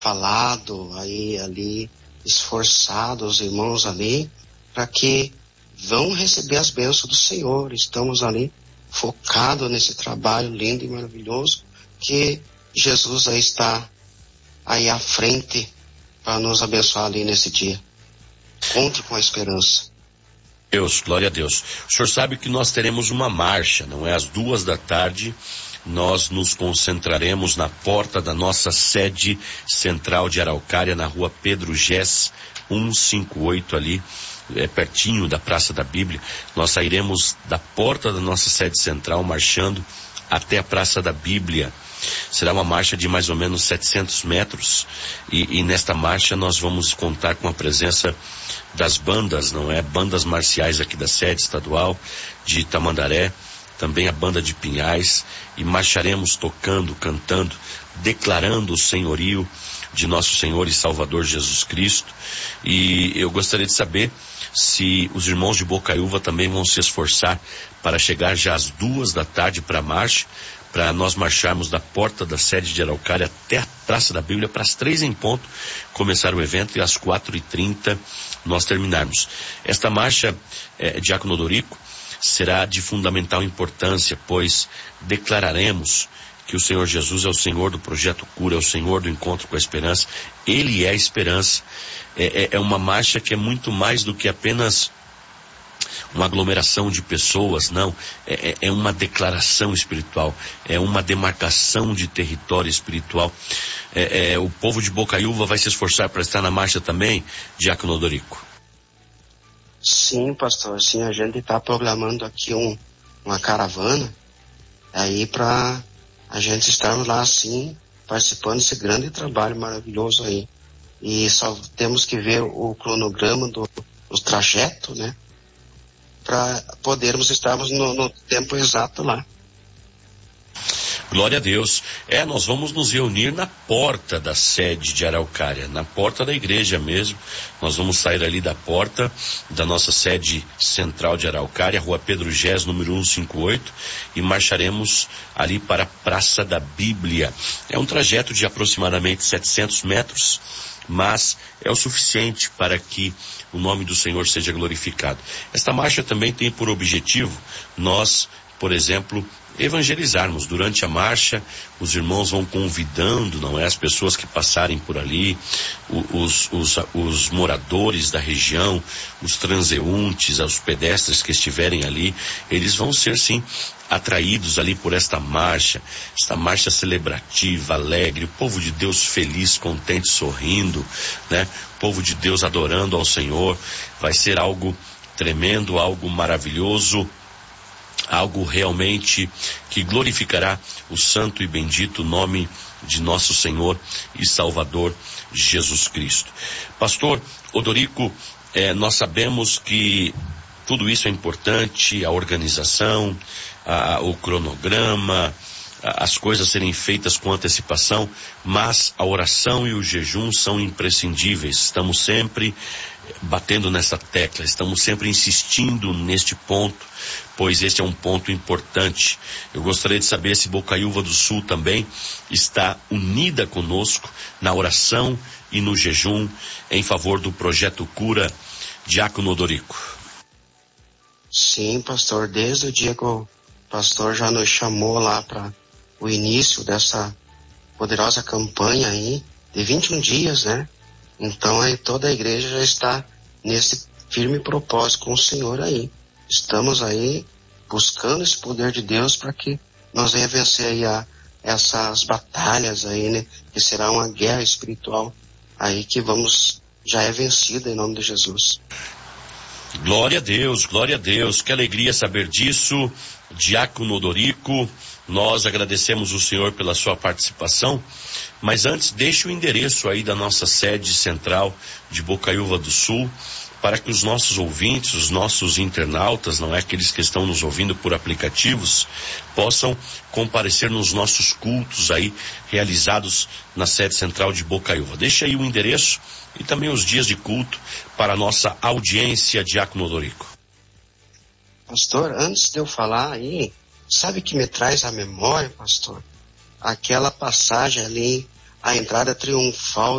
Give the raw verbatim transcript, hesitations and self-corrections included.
falado aí, ali, esforçado os irmãos ali, para que vão receber as bênçãos do Senhor. Estamos ali focados nesse trabalho lindo e maravilhoso que Jesus aí está aí à frente para nos abençoar ali nesse dia. Conte com a esperança. Deus, glória a Deus. O senhor sabe que nós teremos uma marcha, não é? Às duas da tarde, nós nos concentraremos na porta da nossa sede central de Araucária, na rua Pedro Gés, cento e cinquenta e oito ali, é, pertinho da Praça da Bíblia. Nós sairemos da porta da nossa sede central, marchando até a Praça da Bíblia. Será uma marcha de mais ou menos setecentos metros e, e nesta marcha nós vamos contar com a presença das bandas, não é? Bandas marciais aqui da sede estadual de Tamandaré, também a banda de Pinhais, e marcharemos tocando, cantando, declarando o senhorio de nosso Senhor e Salvador Jesus Cristo. E eu gostaria de saber se os irmãos de Bocaiúva também vão se esforçar para chegar já às duas da tarde para a marcha, para nós marcharmos da porta da sede de Araucária até a Praça da Bíblia, para as três em ponto começar o evento e às quatro e trinta nós terminarmos. Esta marcha, é, Diácono Odorico, será de fundamental importância, pois declararemos que o Senhor Jesus é o Senhor do Projeto Cura, é o Senhor do Encontro com a Esperança. Ele é a esperança. É, é, é uma marcha que é muito mais do que apenas uma aglomeração de pessoas, não, é, é uma declaração espiritual, é uma demarcação de território espiritual. É, é, o povo de Bocaiúva vai se esforçar para estar na marcha também, Diácono Odorico? Sim, pastor, sim, a gente está programando aqui um, uma caravana aí para a gente estarmos lá assim, participando desse grande trabalho maravilhoso aí. E só temos que ver o cronograma do, do trajeto, né? Para podermos estarmos no, no tempo exato lá. Glória a Deus. É, nós vamos nos reunir na porta da sede de Araucária, na porta da igreja mesmo. Nós vamos sair ali da porta da nossa sede central de Araucária, rua Pedro Gés, número cento e cinquenta e oito, e marcharemos ali para a Praça da Bíblia. É um trajeto de aproximadamente setecentos metros, mas é o suficiente para que o nome do Senhor seja glorificado. Esta marcha também tem por objetivo nós, por exemplo, evangelizarmos. Durante a marcha, os irmãos vão convidando, não é, as pessoas que passarem por ali, os, os, os moradores da região, os transeuntes, os pedestres que estiverem ali, eles vão ser sim atraídos ali por esta marcha, esta marcha celebrativa, alegre, o povo de Deus feliz, contente, sorrindo, né? O povo de Deus adorando ao Senhor. Vai ser algo tremendo, algo maravilhoso, algo realmente que glorificará o santo e bendito nome de nosso Senhor e Salvador Jesus Cristo. Pastor Odorico, eh, nós sabemos que tudo isso é importante, a organização, a, o cronograma, a, as coisas serem feitas com antecipação, mas a oração e o jejum são imprescindíveis. Estamos sempre batendo nessa tecla, estamos sempre insistindo neste ponto, pois este é um ponto importante. Eu gostaria de saber se Bocaiúva do Sul também está unida conosco na oração e no jejum em favor do Projeto Cura, Diácono Odorico. Sim, pastor, desde o dia que o pastor já nos chamou lá para o início dessa poderosa campanha aí, de vinte e um dias, né? Então aí toda a igreja já está nesse firme propósito com o Senhor aí. Estamos aí buscando esse poder de Deus para que nós venhamos vencer aí a, essas batalhas aí, né? Que será uma guerra espiritual aí que vamos, já é vencida em nome de Jesus. Glória a Deus, glória a Deus, que alegria saber disso, Diácono Odorico. Nós agradecemos o Senhor pela sua participação, mas antes deixe o endereço aí da nossa sede central de Bocaiúva do Sul, para que os nossos ouvintes, os nossos internautas, não é, aqueles que estão nos ouvindo por aplicativos, possam comparecer nos nossos cultos aí, realizados na sede central de Bocaiúva. Deixa aí o endereço e também os dias de culto para a nossa audiência, Diácono Odorico. Pastor, antes de eu falar aí, sabe que me traz à memória, pastor? Aquela passagem ali, a entrada triunfal